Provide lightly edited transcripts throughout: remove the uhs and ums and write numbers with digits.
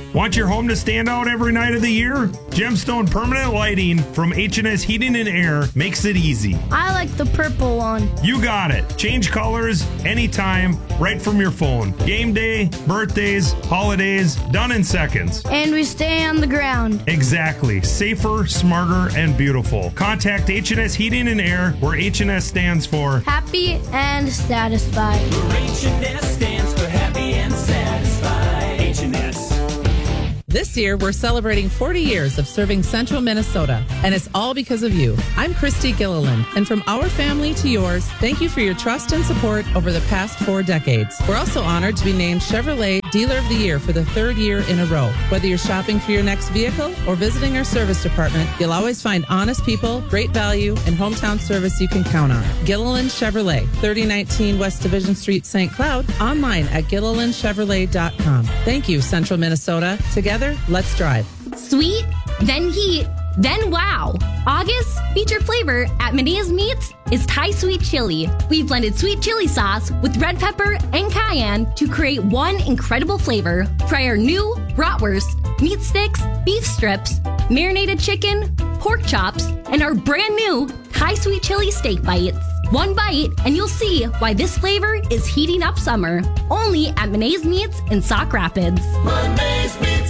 Want your home to stand out every night of the year? Gemstone Permanent Lighting from H&S Heating and Air makes it easy. I like the purple one. You got it. Change colors anytime, right from your phone. Game day, birthdays, holidays, done in seconds. And we stay on the ground. Exactly. Safer, smarter, and beautiful. Contact H&S Heating and Air, where H&S stands for Happy and Satisfied. H&S stands for happy and satisfied. H&S. This year, we're celebrating 40 years of serving Central Minnesota, and it's all because of you. I'm Christy Gilliland, and from our family to yours, thank you for your trust and support over the past 4 decades. We're also honored to be named Chevrolet Dealer of the Year for the 3rd year in a row. Whether you're shopping for your next vehicle or visiting our service department, you'll always find honest people, great value, and hometown service you can count on. Gilliland Chevrolet, 3019 West Division Street, St. Cloud, online at GillilandChevrolet.com. Thank you, Central Minnesota. Together, let's drive. Sweet, then heat, then wow. August's featured flavor at Menea's Meats is Thai sweet chili. We've blended sweet chili sauce with red pepper and cayenne to create one incredible flavor. Try our new bratwurst, meat sticks, beef strips, marinated chicken, pork chops, and our brand new Thai sweet chili steak bites. One bite and you'll see why this flavor is heating up summer. Only at Menea's Meats in Sauk Rapids. Menea's Meats.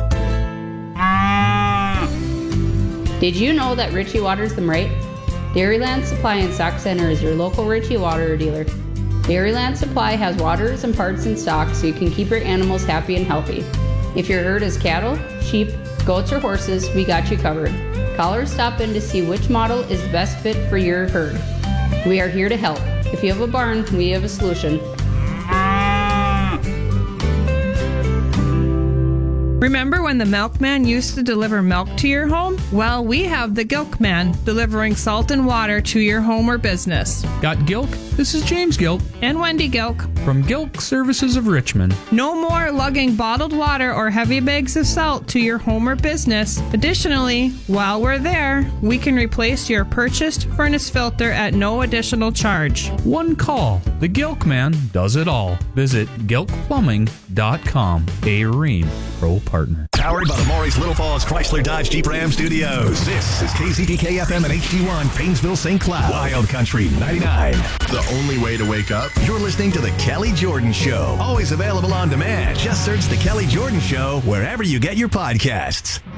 Did you know that Ritchie waters them right? Dairyland Supply in Sauk Center is your local Ritchie waterer dealer. Dairyland Supply has waters and parts in stock so you can keep your animals happy and healthy. If your herd is cattle, sheep, goats, or horses, we got you covered. Call or stop in to see which model is the best fit for your herd. We are here to help. If you have a barn, we have a solution. Remember when the milkman used to deliver milk to your home? Well, we have the Gilkman, delivering salt and water to your home or business. Got Gilk? This is James Gilk. And Wendy Gilk. From Gilk Services of Richmond. No more lugging bottled water or heavy bags of salt to your home or business. Additionally, while we're there, we can replace your purchased furnace filter at no additional charge. One call. The Gilk Man does it all. Visit gilkplumbing.com. A Rheem Pro Partner. Powered by the Maurice Little Falls Chrysler Dodge Jeep Ram Studios. This is KCTK FM and HD1 Painesville St. Cloud. Wild Country 99. The only way to wake up? You're listening to The Kelly Jordan Show. Always available on demand. Just search The Kelly Jordan Show wherever you get your podcasts.